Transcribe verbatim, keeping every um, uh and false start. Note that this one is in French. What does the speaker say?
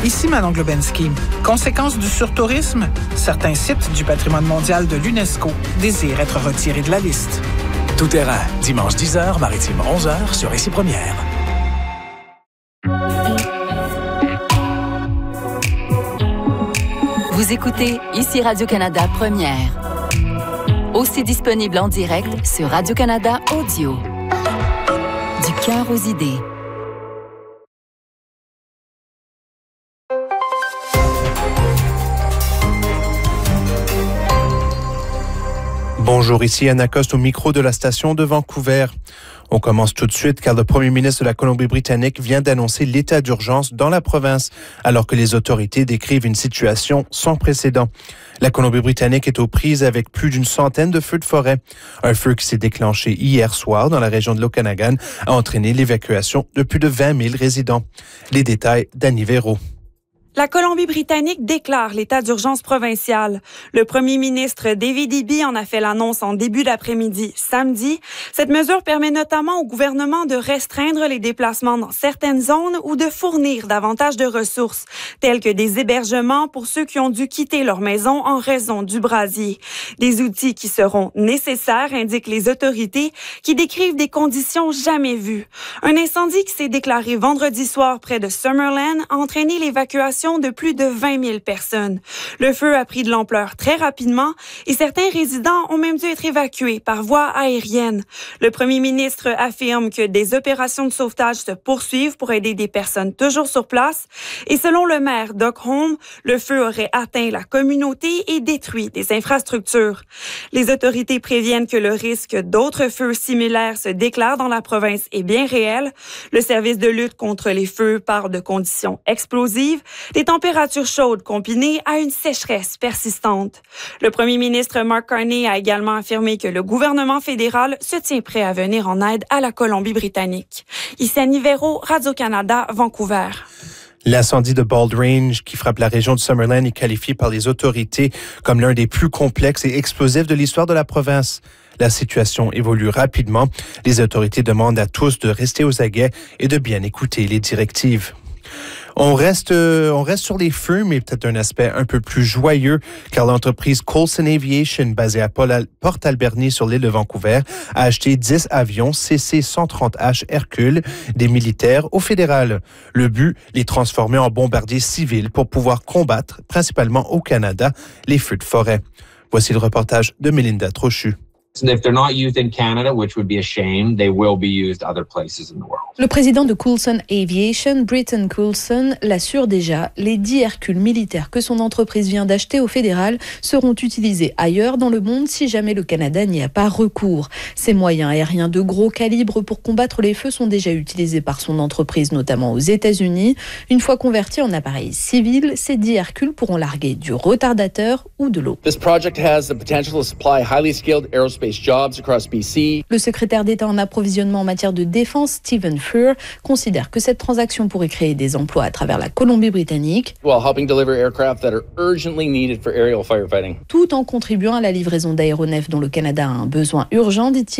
Ici Manon Globensky. Conséquence du surtourisme, certains sites du patrimoine mondial de l'UNESCO désirent être retirés de la liste. Tout terrain, dimanche dix heures, maritime onze heures sur Ici Première. Vous écoutez Ici Radio-Canada Première. Aussi disponible en direct sur Radio-Canada Audio. Du cœur aux idées. Bonjour, ici Anna Coste au micro de la station de Vancouver. On commence tout de suite car le premier ministre de la Colombie-Britannique vient d'annoncer l'état d'urgence dans la province, alors que les autorités décrivent une situation sans précédent. La Colombie-Britannique est aux prises avec plus d'une centaine de feux de forêt. Un feu qui s'est déclenché hier soir dans la région de l'Okanagan a entraîné l'évacuation de plus de vingt mille résidents. Les détails d'Annie Véro. La Colombie-Britannique déclare l'état d'urgence provincial. Le premier ministre David Eby en a fait l'annonce en début d'après-midi samedi. Cette mesure permet notamment au gouvernement de restreindre les déplacements dans certaines zones ou de fournir davantage de ressources, telles que des hébergements pour ceux qui ont dû quitter leur maison en raison du brasier. Des outils qui seront nécessaires, indiquent les autorités, qui décrivent des conditions jamais vues. Un incendie qui s'est déclaré vendredi soir près de Summerland a entraîné l'évacuation de plus de vingt mille personnes. Le feu a pris de l'ampleur très rapidement et certains résidents ont même dû être évacués par voie aérienne. Le premier ministre affirme que des opérations de sauvetage se poursuivent pour aider des personnes toujours sur place et selon le maire Doug Home, le feu aurait atteint la communauté et détruit des infrastructures. Les autorités préviennent que le risque d'autres feux similaires se déclarent dans la province est bien réel. Le service de lutte contre les feux parle de conditions explosives, des températures chaudes combinées à une sécheresse persistante. Le premier ministre Mark Carney a également affirmé que le gouvernement fédéral se tient prêt à venir en aide à la Colombie-Britannique. Ici Annie Véro, Radio-Canada, Vancouver. L'incendie de Bald Range, qui frappe la région de Summerland, est qualifié par les autorités comme l'un des plus complexes et explosifs de l'histoire de la province. La situation évolue rapidement. Les autorités demandent à tous de rester aux aguets et de bien écouter les directives. On reste, euh, on reste sur les feux, mais peut-être un aspect un peu plus joyeux, car l'entreprise Coulson Aviation, basée à Port Alberni sur l'île de Vancouver, a acheté dix avions C C cent trente H Hercule des militaires au fédéral. Le but, les transformer en bombardiers civils pour pouvoir combattre, principalement au Canada, les feux de forêt. Voici le reportage de Mélinda Trochu. If they're not used in Canada, which would be a shame, they will be used other places in the world. Le président de Coulson Aviation, Britton Coulson, l'assure déjà, les dix Hercules militaires que son entreprise vient d'acheter au fédéral seront utilisés ailleurs dans le monde si jamais le Canada n'y a pas recours. Ces moyens aériens de gros calibre pour combattre les feux sont déjà utilisés par son entreprise, notamment aux États-Unis. Une fois convertis en appareils civils, ces dix Hercules pourront larguer du retardateur ou de l'eau. This project has the potential to supply highly skilled aerospace jobs across B C. Le secrétaire d'État en approvisionnement en matière de défense, Stephen Furr, considère que cette transaction pourrait créer des emplois à travers la Colombie-Britannique, while helping deliver aircraft that are urgently needed for aerial firefighting. Tout en contribuant à la livraison d'aéronefs dont le Canada a un besoin urgent, dit-il.